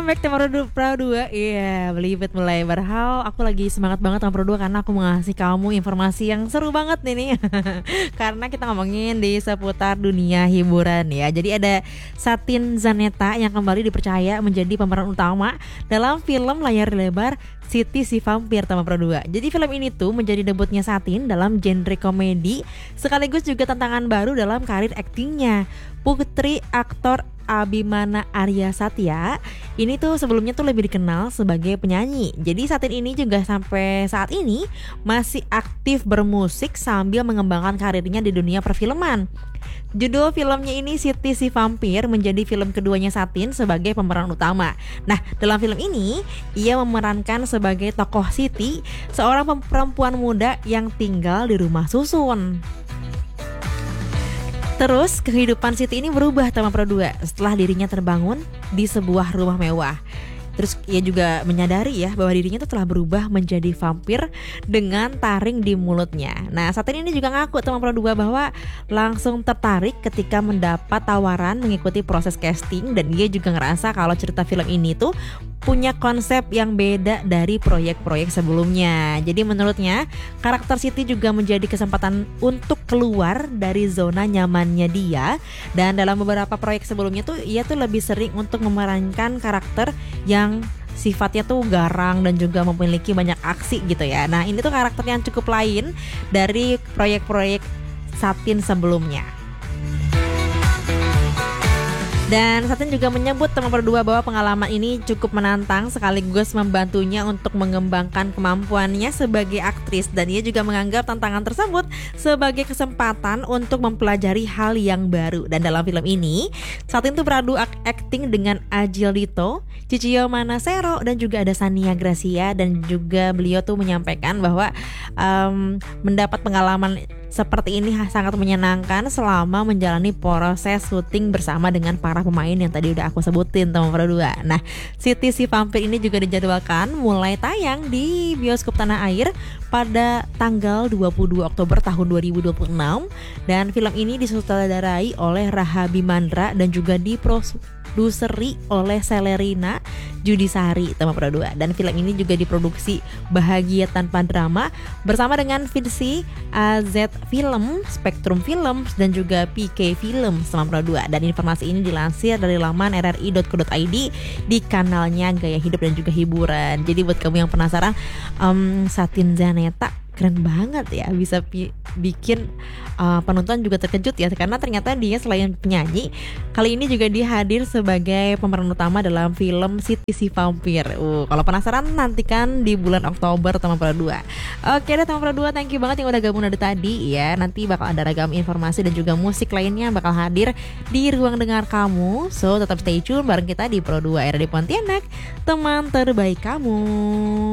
back to Pro 2. Iya, belibet mulai berhal. Aku lagi semangat banget sama Pro 2 karena aku mengasih kamu informasi yang seru banget nih. Karena kita ngomongin di seputar dunia hiburan ya. Jadi ada Satin Zaneta yang kembali dipercaya menjadi pemeran utama dalam film layar lebar Siti si Vampir sama Pro 2. Jadi film ini tuh menjadi debutnya Satin dalam genre komedi sekaligus juga tantangan baru dalam karir aktingnya. Putri aktor Abimana Arya Satya ini tuh sebelumnya tuh lebih dikenal sebagai penyanyi. Jadi Satin ini juga sampai saat ini masih aktif bermusik sambil mengembangkan karirnya di dunia perfilman. Judul filmnya ini Siti si Vampir menjadi film keduanya Satin sebagai pemeran utama. Nah, dalam film ini ia memerankan sebagai tokoh Siti, seorang perempuan muda yang tinggal di rumah susun. Terus kehidupan Siti ini berubah sama Pro 2 setelah dirinya terbangun di sebuah rumah mewah. Terus ia juga menyadari ya bahwa dirinya tuh telah berubah menjadi vampir dengan taring di mulutnya. Nah, Satin ini juga ngaku sama Pro 2 bahwa langsung tertarik ketika mendapat tawaran mengikuti proses casting, dan dia juga ngerasa kalau cerita film ini tuh punya konsep yang beda dari proyek-proyek sebelumnya. Jadi menurutnya karakter Siti juga menjadi kesempatan untuk keluar dari zona nyamannya dia. Dan dalam beberapa proyek sebelumnya tuh ia tuh lebih sering untuk memerankan karakter yang sifatnya tuh garang dan juga memiliki banyak aksi gitu ya. Nah, ini tuh karakter yang cukup lain dari proyek-proyek Satin sebelumnya. Dan Satin juga menyebut teman berdua bahwa pengalaman ini cukup menantang sekaligus membantunya untuk mengembangkan kemampuannya sebagai aktris, dan ia juga menganggap tantangan tersebut sebagai kesempatan untuk mempelajari hal yang baru. Dan dalam film ini Satin tuh beradu acting dengan Agil Dito, Cicio Manasero, dan juga ada Sania Gracia, dan juga beliau tuh menyampaikan bahwa mendapat pengalaman seperti ini sangat menyenangkan selama menjalani proses syuting bersama dengan para pemain yang tadi udah aku sebutin teman Pro 2. Nah, Siti si Vampir ini juga dijadwalkan mulai tayang di bioskop tanah air pada tanggal 22 Oktober tahun 2026, dan film ini disutradarai oleh Rahabi Mandra dan juga diproduseri oleh Selerina Judisari teman Pro 2. Dan film ini juga diproduksi Bahagia Tanpa Drama bersama dengan Vinci AZ Film, Spektrum Films, dan juga PK Film sama Pro 2. Dan informasi ini dilansir dari laman rri.co.id di kanalnya Gaya Hidup dan juga Hiburan. Jadi buat kamu yang penasaran, Satin Zaneta keren banget ya, bisa bikin penonton juga terkejut ya, karena ternyata dia selain penyanyi, kali ini juga dia hadir sebagai pemeran utama dalam film Siti si Vampir. Kalau penasaran nantikan di bulan Oktober teman Pro 2. Oke deh teman Pro 2, thank you banget yang udah gabung dari tadi ya. Nanti bakal ada ragam informasi dan juga musik lainnya bakal hadir di ruang dengar kamu. So tetap stay tune bareng kita di Pro 2 RRD Pontianak, teman terbaik kamu.